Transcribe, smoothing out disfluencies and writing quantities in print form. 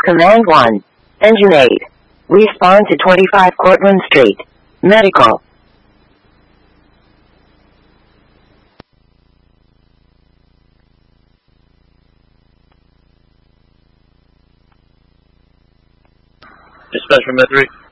Command 1. Engine 8. Respond to 25 Cortlandt Street. Medical. Dispatch from Med 3.